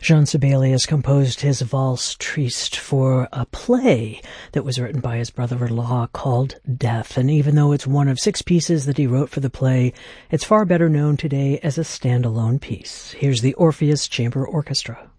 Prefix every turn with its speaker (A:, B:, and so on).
A: Jean Sibelius composed his Valse Triste for a play that was written by his brother-in-law called Death, and even though it's one of 6 pieces that he wrote for the play, it's far better known today as a standalone piece. Here's the Orpheus Chamber Orchestra.